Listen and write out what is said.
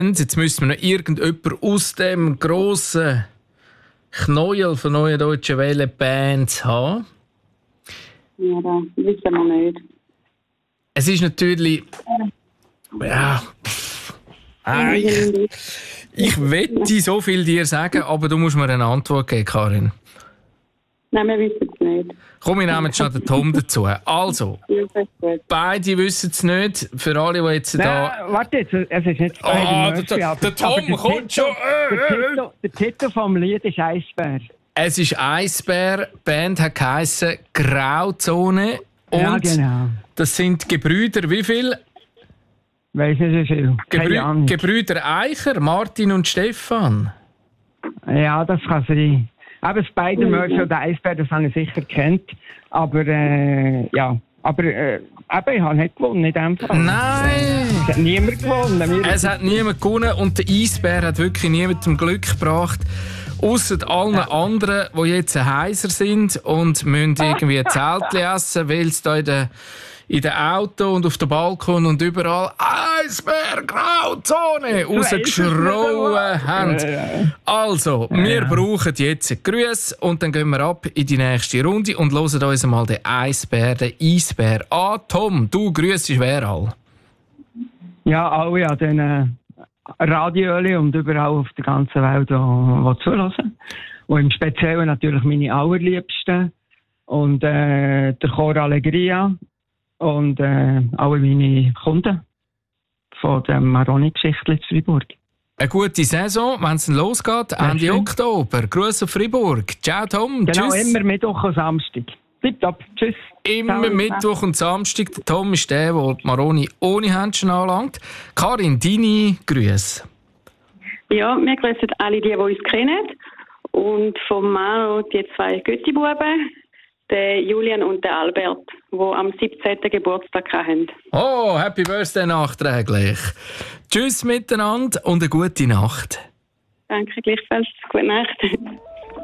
Jetzt müssen wir noch irgendjemanden aus dem grossen Knäuel von Neue Deutsche Welle Bands haben. Ja, das wissen wir nicht. Es ist natürlich... Ja... Ich wette so viel dir sagen, aber du musst mir eine Antwort geben, Karin. Nein, wir wissen es nicht. Komm, wir nehmen schon den Tom dazu. Also, beide wissen es nicht. Für alle, die jetzt da... Warte jetzt, es ist nicht der Tom kommt schon... Der Titel vom Lied ist Eisbär. Es ist Eisbär, die Band hat geheissen Grauzone. Und ja, genau. Das sind Gebrüder, wie viel? Weiss nicht wie viel. Gebrüder Eicher, Martin und Stefan. Ja, das kann sein. Aber das Spider-Man und der Eisbär, das habe ich sicher kennt. Aber ja, aber ich habe nicht gewonnen in dem Fall. Nein! Es hat niemand gewonnen. Es hat niemand gewonnen und der Eisbär hat wirklich niemandem Glück gebracht. Ausser allen anderen, die jetzt heiser sind und müssen irgendwie ein Zeltchen essen, weil es da in den Auto und auf dem Balkon und überall Eisbär, Grauzone rausgeschrauen haben. Also, wir brauchen jetzt Grüße und dann gehen wir ab in die nächste Runde und hören uns mal den Eisbär an. Tom, du grüßest wer all? Ja, alle an den Radioöli und überall auf der ganzen Welt, die zuhören. Und im Speziellen natürlich meine Allerliebsten und der Chor Allegria. Und alle meine Kunden von der Maroni-Geschichte in Freiburg. Eine gute Saison, wenn es losgeht, Ende Oktober. Grüße auf Freiburg. Ciao Tom, genau, tschüss. Immer Mittwoch und Samstag. Tipptopp, tschüss. Immer Ciao. Mittwoch und Samstag. Der Tom ist der die Maroni ohne Händchen anlangt. Karin, deine Grüße. Ja, wir grüßen alle, die uns kennen. Und von Maro die 2 Götti-Buben. Der Julian und der Albert, die am 17. Geburtstag haben. Oh, Happy Birthday nachträglich. Tschüss miteinander und eine gute Nacht. Danke, gleichfalls. Gute Nacht.